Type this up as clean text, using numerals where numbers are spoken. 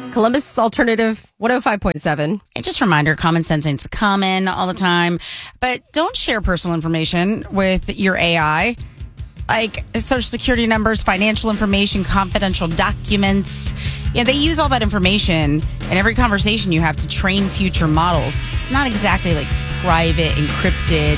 Columbus Alternative 105.7. And just a reminder, common sense ain't common all the time. But don't share personal information with your AI. Like social security numbers, financial information, confidential documents. Yeah, they use all that information in every conversation you have to train future models. It's not exactly like private, encrypted